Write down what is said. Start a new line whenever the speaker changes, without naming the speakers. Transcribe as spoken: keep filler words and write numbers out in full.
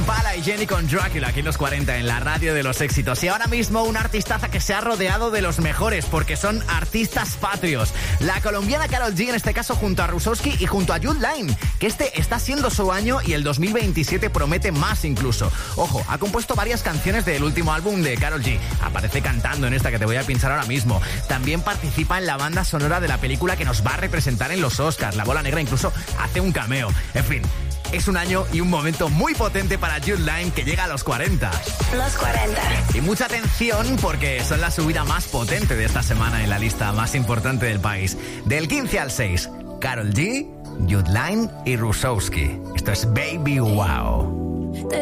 Impala y Jenny con Dracula aquí en los cuarenta en la radio de los éxitos. Y ahora mismo una artistaza que se ha rodeado de los mejores porque son artistas patrios. La colombiana Karol G, en este caso junto a Rusowski y junto a Jude Line, que este está siendo su año y el dos mil veintisiete promete más incluso. Ojo, ha compuesto varias canciones del último álbum de Karol G. Aparece cantando en esta que te voy a pinchar ahora mismo. También participa en la banda sonora de la película que nos va a representar en los Oscars. La Bola Negra incluso hace un cameo. En fin, es un año y un momento muy potente para Jude Line, que llega a los cuarenta.
Los cuarenta.
Y mucha atención porque son la subida más potente de esta semana en la lista más importante del país. Del quince al seis, Karol G, Jude Line y Rusowski. Esto es Baby Wow.